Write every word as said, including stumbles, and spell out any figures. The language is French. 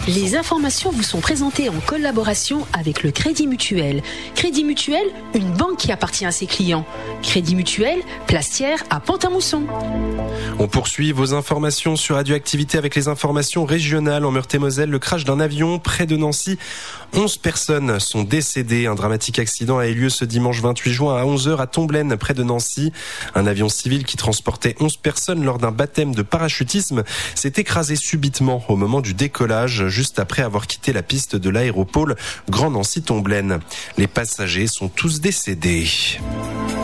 Les informations vous sont présentées en collaboration avec le Crédit Mutuel. Crédit Mutuel, une banque qui appartient à ses clients. Crédit Mutuel, place Thiers à Pont-à-Mousson. On poursuit vos informations sur Radioactivité avec les informations régionales. En Meurthe-et-Moselle, le crash d'un avion près de Nancy. onze personnes sont décédées. Un dramatique accident a eu lieu ce dimanche vingt-huit juin à onze heures à Tomblaine, près de Nancy. Un avion civil qui transportait onze personnes lors d'un baptême de parachutisme s'est écrasé subitement au moment du décollage, juste après avoir quitté la piste de l'aéropôle Grand Nancy-Tomblaine. Les passagers sont tous décédés.